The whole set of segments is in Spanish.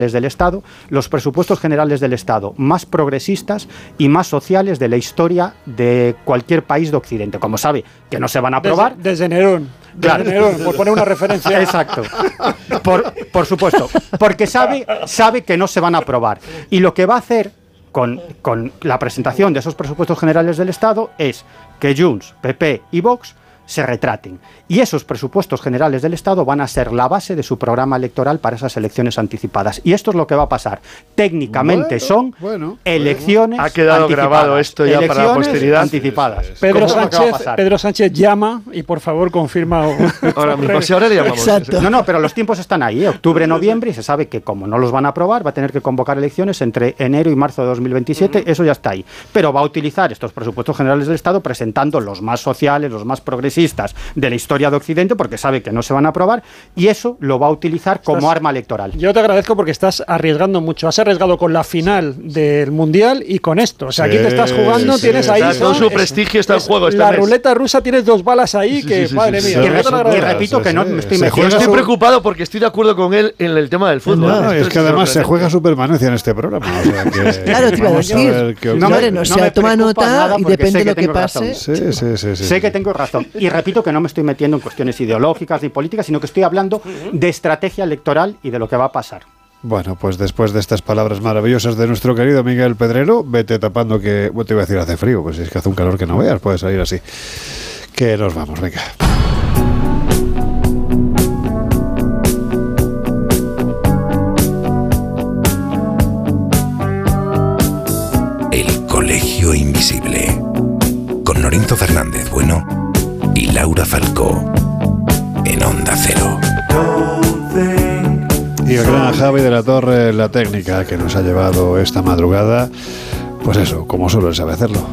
del Estado, los presupuestos generales del Estado más progresistas y más sociales de la historia de cualquier país de Occidente. Como sabe que no se van a aprobar. Desde Nerón. Claro. Nerón, por poner una referencia. Exacto. Por supuesto. Porque sabe que no se van a aprobar. Y lo que va a hacer con la presentación de esos presupuestos generales del Estado es que Junts, PP y Vox se retraten. Y esos presupuestos generales del Estado van a ser la base de su programa electoral para esas elecciones anticipadas. Y esto es lo que va a pasar. Técnicamente son elecciones ha quedado anticipadas. Grabado esto ya para la posteridad. Anticipadas. Pedro Sánchez llama y por favor confirma. Ahora mismo, si ahora le llamamos. Exacto. No, pero los tiempos están ahí, octubre, noviembre, y se sabe que como no los van a aprobar, va a tener que convocar elecciones entre enero y marzo de 2027, eso ya está ahí. Pero va a utilizar estos presupuestos generales del Estado presentando los más sociales, los más progresistas de la historia de Occidente, porque sabe que no se van a aprobar, y eso lo va a utilizar como arma electoral. Yo te agradezco porque estás arriesgando mucho. Has arriesgado con la final del Mundial y con esto. O sea, aquí te estás jugando, tienes ahí... Todo su prestigio está en juego. La ruleta rusa, tienes 2 balas ahí que, madre mía. Y repito que no me estoy metiendo... Yo estoy preocupado porque estoy de acuerdo con él en el tema del fútbol. No, es que además se juega su permanencia en este programa. O sea que claro, te iba a decir. Toma nota y depende de lo que pase. Sé que tengo razón. Y repito que no me estoy metiendo en cuestiones ideológicas ni políticas, sino que estoy hablando de estrategia electoral y de lo que va a pasar. Bueno, pues después de estas palabras maravillosas de nuestro querido Miguel Pedrero, vete tapando que, bueno, te iba a decir hace frío, pues es que hace un calor que no veas, puede salir así. Que nos vamos, venga. El Colegio Invisible, con Lorenzo Fernández Bueno y Laura Falcó, en Onda Cero. Y el gran Javi de la Torre, la técnica que nos ha llevado esta madrugada, pues eso, como solo él sabe hacerlo.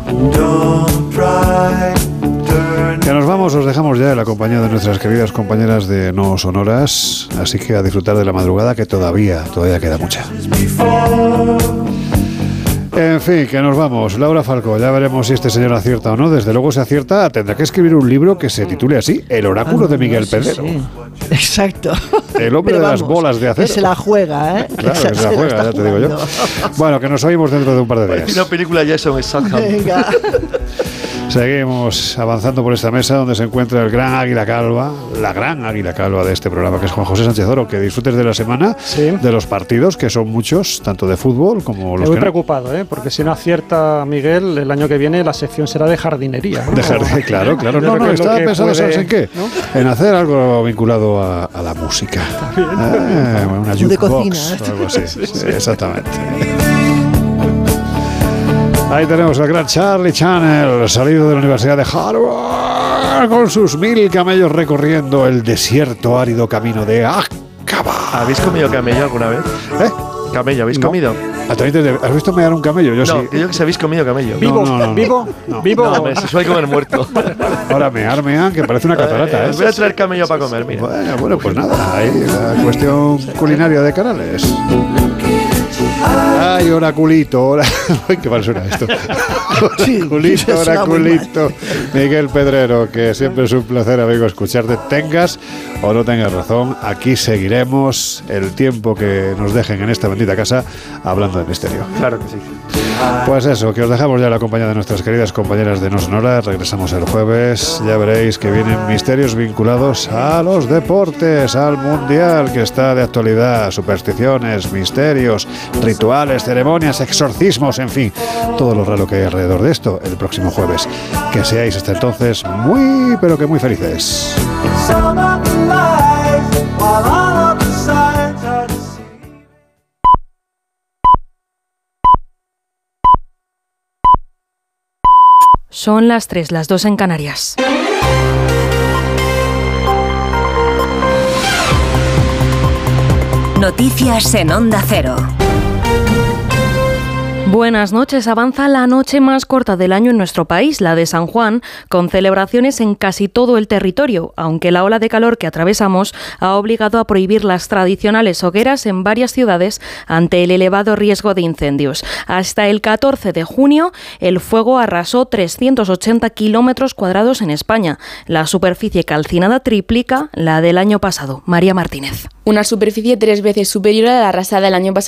Que nos vamos, os dejamos ya en la compañía de nuestras queridas compañeras de No Sonoras, así que a disfrutar de la madrugada, que todavía queda mucha. En fin, que nos vamos. Laura Falcó, ya veremos si este señor acierta o no. Desde luego, si acierta, tendrá que escribir un libro que se titule así: El oráculo de Miguel Pedrero. Sí. Exacto. El hombre de las bolas de acero. Que se la juega, ¿eh? Claro, que se la juega, ya te digo yo. Bueno, que nos oímos dentro de un par de días. Una película Jason Statham. Venga. Seguimos avanzando por esta mesa donde se encuentra el gran águila calva, la gran águila calva de este programa, que es Juan José Sánchez Oro. Que disfrutes de la semana, de los partidos, que son muchos, tanto de fútbol como los Estoy que preocupado, porque si no acierta Miguel, el año que viene la sección será de jardinería, ¿no? De jardinería, claro. No, estaba pensando, ¿sabes en qué? ¿No? En hacer algo vinculado a la música. Una jukebox o algo así. Sí, exactamente. Ahí tenemos al gran Charlie Channel, salido de la Universidad de Harvard, con sus 1000 camellos recorriendo el desierto árido camino de Aqaba. ¿Habéis comido camello alguna vez? ¿Camello? ¿Habéis comido? ¿Has visto mear un camello? Yo sí. No, que si habéis comido camello. ¿Vivo? No, se suele comer muerto. Ahora mear, que parece una catarata. Voy a traer camello para comer, mira. Bueno, pues nada, ahí la cuestión culinaria de Canales. Ay, oraculito, Ay, qué mal suena esto. Oraculito. Miguel Pedrero, que siempre es un placer, amigo, escucharte. Tengas o no tengas razón, aquí seguiremos el tiempo que nos dejen en esta bendita casa hablando de misterio. Claro que sí. Pues eso, que os dejamos ya la compañía de nuestras queridas compañeras de No Sonoras. Regresamos el jueves. Ya veréis que vienen misterios vinculados a los deportes, al Mundial, que está de actualidad, supersticiones, misterios, rituales, ceremonias, exorcismos, en fin, todo lo raro que hay alrededor de esto el próximo jueves. Que seáis hasta entonces muy, pero que muy felices. Son las 3, las 2 en Canarias. Noticias en Onda Cero. Buenas noches. Avanza la noche más corta del año en nuestro país, la de San Juan, con celebraciones en casi todo el territorio, aunque la ola de calor que atravesamos ha obligado a prohibir las tradicionales hogueras en varias ciudades ante el elevado riesgo de incendios. Hasta el 14 de junio, el fuego arrasó 380 kilómetros cuadrados en España. La superficie calcinada triplica la del año pasado. María Martínez. Una superficie 3 veces superior a la arrasada el año pasado